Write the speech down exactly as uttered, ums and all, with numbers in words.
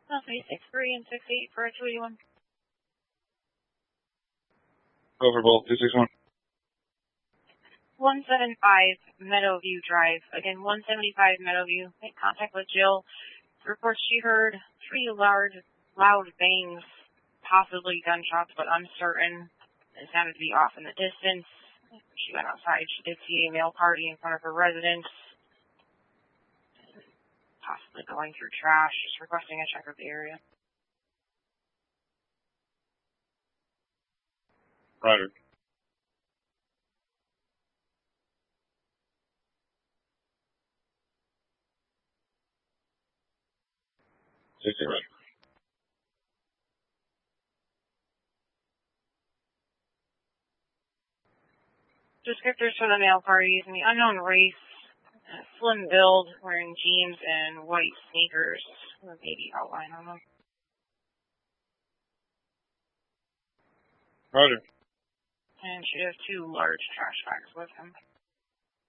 Okay, six three and six eight for a two eighty-one. Over both, two six one. one seventy-five Meadowview Drive. Again, one seventy-five Meadowview. Make contact with Jill. Reports she heard three large, loud bangs, possibly gunshots, but uncertain. It sounded to be off in the distance. She went outside. She did see a male party in front of her residence, possibly going through trash. She's requesting a check of the area. Roger. six zero. Descriptors for the male parties and the unknown race, uh, slim build, wearing jeans and white sneakers, with maybe outline on them. Roger. And she has two large trash bags with him.